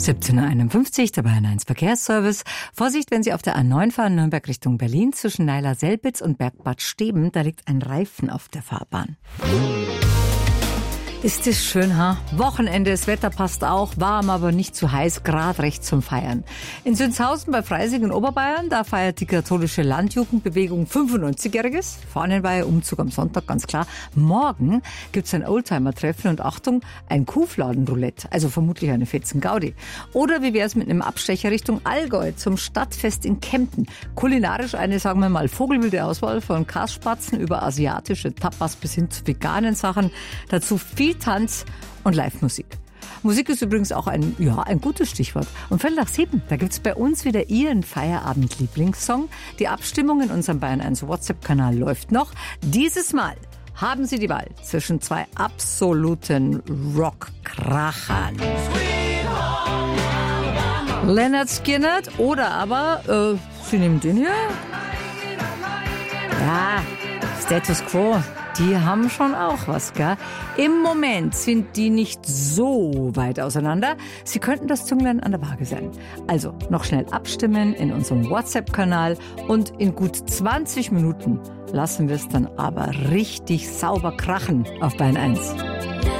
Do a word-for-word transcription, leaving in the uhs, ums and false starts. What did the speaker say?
siebzehn Uhr einundfünfzig, der Bayern eins Verkehrsservice. Vorsicht, wenn Sie auf der A neun fahren, Nürnberg Richtung Berlin, zwischen Neiler-Selbitz und Bergbad Steben, da liegt ein Reifen auf der Fahrbahn. Ist das schön, ha? Wochenende, das Wetter passt auch, warm, aber nicht zu heiß, gerade recht zum Feiern. In Sünzhausen bei Freising in Oberbayern, da feiert die katholische Landjugendbewegung fünfundneunzigjähriges. Fahnenweihe, Umzug am Sonntag, ganz klar. Morgen gibt's ein Oldtimer-Treffen und Achtung, ein Kuhfladenroulette, also vermutlich eine fetzen Gaudi. Oder wie wär's mit einem Abstecher Richtung Allgäu zum Stadtfest in Kempten? Kulinarisch eine, sagen wir mal, vogelwilde Auswahl von Kasspatzen über asiatische Tapas bis hin zu veganen Sachen. Dazu viel Tanz und Live-Musik. Musik ist übrigens auch ein, ja, ein gutes Stichwort. Und Viertel nach sieben, da gibt's bei uns wieder Ihren Feierabend-Lieblingssong. Die Abstimmung in unserem Bayern eins WhatsApp-Kanal läuft noch. Dieses Mal haben Sie die Wahl zwischen zwei absoluten Rock-Krachern. Lynyrd Skynyrd oder aber, äh, Sie nehmen den hier? Ja, Status Quo. Die haben schon auch was, gell? Im Moment sind die nicht so weit auseinander. Sie könnten das Zünglein an der Waage sein. Also noch schnell abstimmen in unserem WhatsApp-Kanal und in gut zwanzig Minuten lassen wir es dann aber richtig sauber krachen auf Bayern eins.